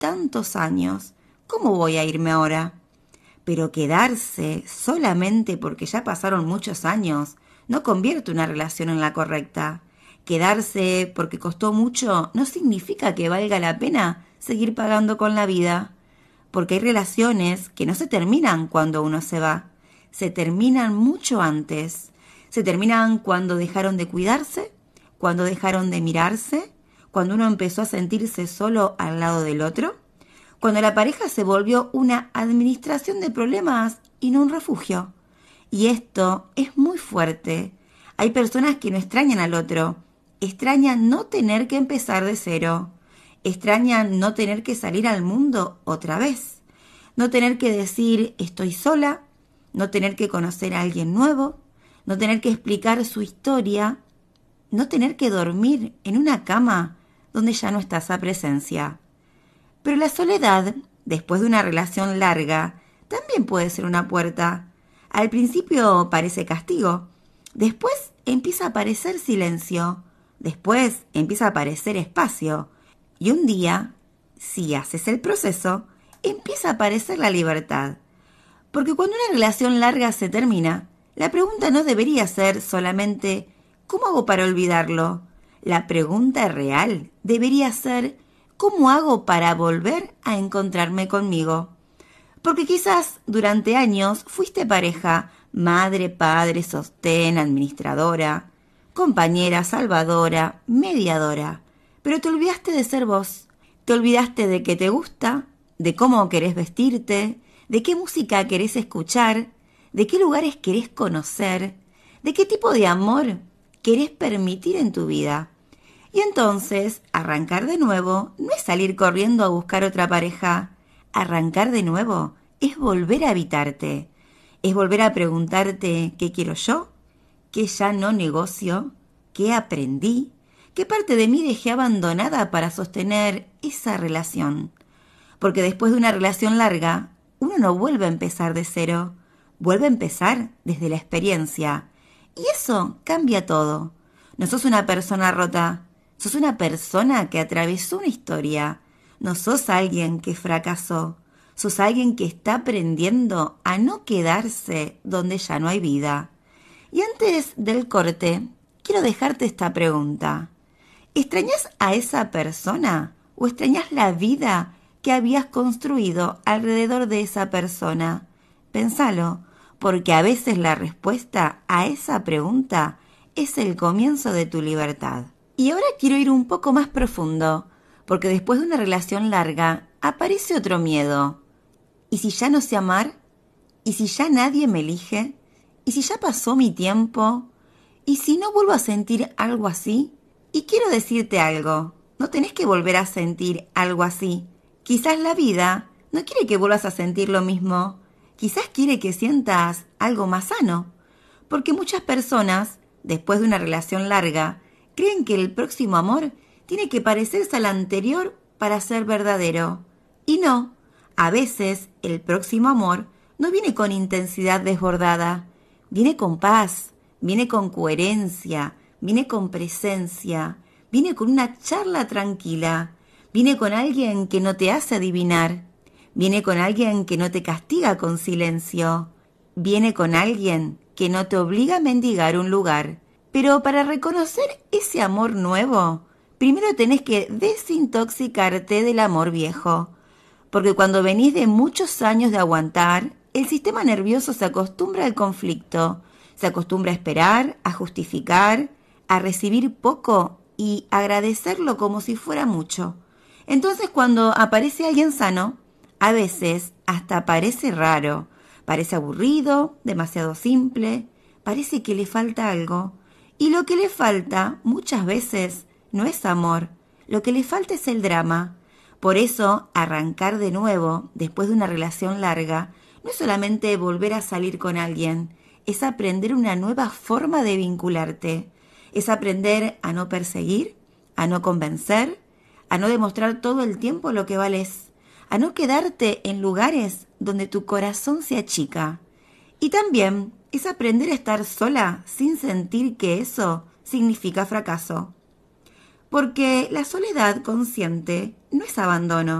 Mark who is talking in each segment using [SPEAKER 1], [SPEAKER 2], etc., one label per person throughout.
[SPEAKER 1] tantos años. ¿Cómo voy a irme ahora? Pero quedarse solamente porque ya pasaron muchos años no convierte una relación en la correcta. Quedarse porque costó mucho no significa que valga la pena seguir pagando con la vida. Porque hay relaciones que no se terminan cuando uno se va. Se terminan mucho antes. Se terminan cuando dejaron de cuidarse, cuando dejaron de mirarse, cuando uno empezó a sentirse solo al lado del otro, cuando la pareja se volvió una administración de problemas y no un refugio. Y esto es muy fuerte. Hay personas que no extrañan al otro, extrañan no tener que empezar de cero, extrañan no tener que salir al mundo otra vez, no tener que decir estoy sola, no tener que conocer a alguien nuevo, no tener que explicar su historia, no tener que dormir en una cama donde ya no está esa presencia. Pero la soledad, después de una relación larga, también puede ser una puerta. Al principio parece castigo, después empieza a aparecer silencio, después empieza a aparecer espacio, y un día, si haces el proceso, empieza a aparecer la libertad. Porque cuando una relación larga se termina, la pregunta no debería ser solamente ¿cómo hago para olvidarlo? La pregunta real debería ser ¿cómo hago para volver a encontrarme conmigo? Porque quizás durante años fuiste pareja, madre, padre, sostén, administradora, compañera, salvadora, mediadora, pero te olvidaste de ser vos. Te olvidaste de qué te gusta, de cómo querés vestirte, de qué música querés escuchar, de qué lugares querés conocer, de qué tipo de amor querés permitir en tu vida. Y entonces, arrancar de nuevo no es salir corriendo a buscar otra pareja. Arrancar de nuevo es volver a habitarte. Es volver a preguntarte ¿qué quiero yo? ¿Qué ya no negocio? ¿Qué aprendí? ¿Qué parte de mí dejé abandonada para sostener esa relación? Porque después de una relación larga, uno no vuelve a empezar de cero. Vuelve a empezar desde la experiencia. Y eso cambia todo. No sos una persona rota. Sos una persona que atravesó una historia. No sos alguien que fracasó. Sos alguien que está aprendiendo a no quedarse donde ya no hay vida. Y antes del corte, quiero dejarte esta pregunta. ¿Extrañas a esa persona o extrañas la vida que habías construido alrededor de esa persona? Pensalo, porque a veces la respuesta a esa pregunta es el comienzo de tu libertad. Y ahora quiero ir un poco más profundo, porque después de una relación larga aparece otro miedo. ¿Y si ya no sé amar? ¿Y si ya nadie me elige? ¿Y si ya pasó mi tiempo? ¿Y si no vuelvo a sentir algo así? Y quiero decirte algo, no tenés que volver a sentir algo así. Quizás la vida no quiere que vuelvas a sentir lo mismo. Quizás quiere que sientas algo más sano. Porque muchas personas, después de una relación larga, creen que el próximo amor tiene que parecerse al anterior para ser verdadero. Y no, a veces el próximo amor no viene con intensidad desbordada, viene con paz, viene con coherencia, viene con presencia, viene con una charla tranquila, viene con alguien que no te hace adivinar, viene con alguien que no te castiga con silencio, viene con alguien que no te obliga a mendigar un lugar. Pero para reconocer ese amor nuevo, primero tenés que desintoxicarte del amor viejo. Porque cuando venís de muchos años de aguantar, el sistema nervioso se acostumbra al conflicto, se acostumbra a esperar, a justificar, a recibir poco y agradecerlo como si fuera mucho. Entonces cuando aparece alguien sano, a veces hasta parece raro, parece aburrido, demasiado simple, parece que le falta algo. Y lo que le falta muchas veces no es amor, lo que le falta es el drama. Por eso, arrancar de nuevo, después de una relación larga, no es solamente volver a salir con alguien, es aprender una nueva forma de vincularte. Es aprender a no perseguir, a no convencer, a no demostrar todo el tiempo lo que vales, a no quedarte en lugares donde tu corazón se achica. Y también es aprender a estar sola sin sentir que eso significa fracaso. Porque la soledad consciente no es abandono.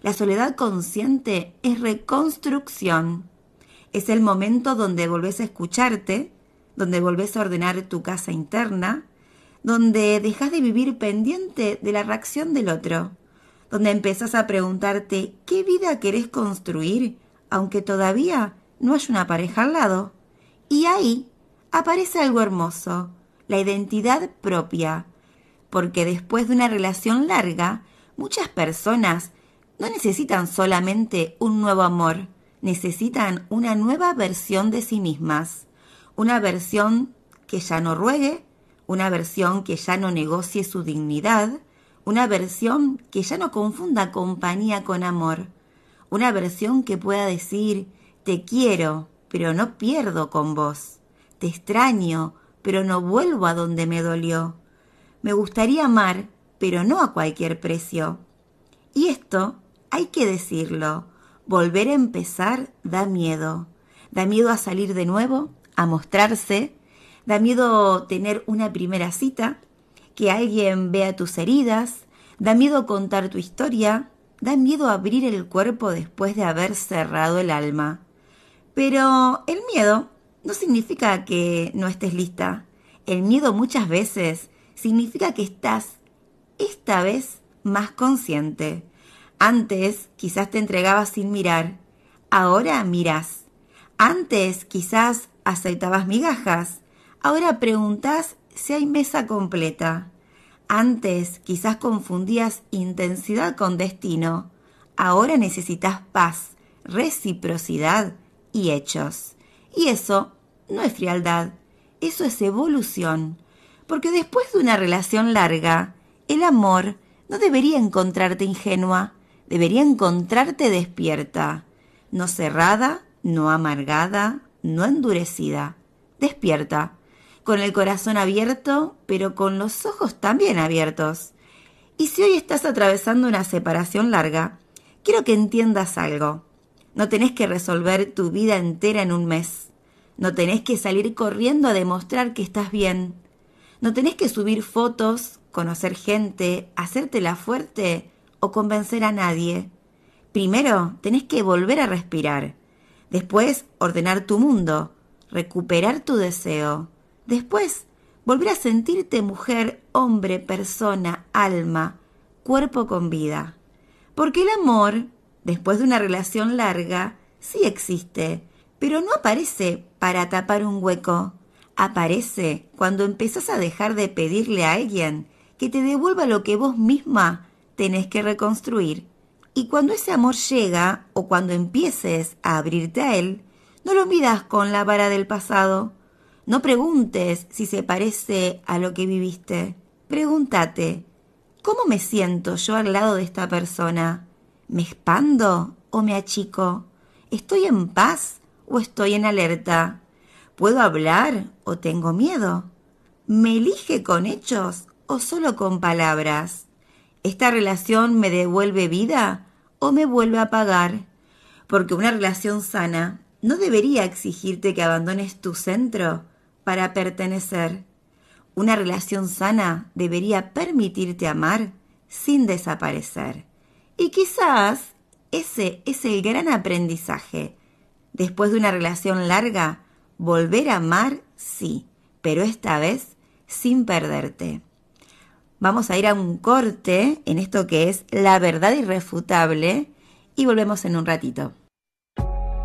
[SPEAKER 1] La soledad consciente es reconstrucción. Es el momento donde volvés a escucharte, donde volvés a ordenar tu casa interna, donde dejás de vivir pendiente de la reacción del otro, donde empezás a preguntarte qué vida querés construir, aunque todavía no haya una pareja al lado. Y ahí aparece algo hermoso, la identidad propia, porque después de una relación larga, muchas personas no necesitan solamente un nuevo amor, necesitan una nueva versión de sí mismas, una versión que ya no ruegue, una versión que ya no negocie su dignidad, una versión que ya no confunda compañía con amor, una versión que pueda decir, te quiero, pero no pierdo con vos, te extraño, pero no vuelvo a donde me dolió, me gustaría amar, pero no a cualquier precio. Y esto hay que decirlo, volver a empezar da miedo a salir de nuevo, a mostrarse, da miedo tener una primera cita, que alguien vea tus heridas, da miedo contar tu historia, da miedo abrir el cuerpo después de haber cerrado el alma. Pero el miedo no significa que no estés lista. El miedo muchas veces significa que estás, esta vez, más consciente. Antes quizás te entregabas sin mirar, ahora mirás. Antes quizás aceptabas migajas, ahora preguntás si hay mesa completa. Antes quizás confundías intensidad con destino, ahora necesitas paz, reciprocidad y hechos. Y eso no es frialdad, eso es evolución. Porque después de una relación larga, el amor no debería encontrarte ingenua, debería encontrarte despierta, no cerrada, no amargada, no endurecida, despierta, con el corazón abierto, pero con los ojos también abiertos. Y si hoy estás atravesando una separación larga, quiero que entiendas algo. No tenés que resolver tu vida entera en un mes. No tenés que salir corriendo a demostrar que estás bien. No tenés que subir fotos, conocer gente, hacértela fuerte o convencer a nadie. Primero tenés que volver a respirar. Después ordenar tu mundo, recuperar tu deseo. Después volver a sentirte mujer, hombre, persona, alma, cuerpo con vida. Porque el amor, después de una relación larga, sí existe, pero no aparece para tapar un hueco. Aparece cuando empezás a dejar de pedirle a alguien que te devuelva lo que vos misma tenés que reconstruir. Y cuando ese amor llega, o cuando empieces a abrirte a él, no lo midas con la vara del pasado. No preguntes si se parece a lo que viviste. Pregúntate, ¿cómo me siento yo al lado de esta persona? ¿Me expando o me achico? ¿Estoy en paz o estoy en alerta? ¿Puedo hablar o tengo miedo? ¿Me elige con hechos o solo con palabras? ¿Esta relación me devuelve vida o me vuelve a apagar? Porque una relación sana no debería exigirte que abandones tu centro para pertenecer. Una relación sana debería permitirte amar sin desaparecer. Y quizás ese es el gran aprendizaje. Después de una relación larga, volver a amar sí, pero esta vez sin perderte. Vamos a ir a un corte en esto que es la verdad irrefutable y volvemos en un ratito.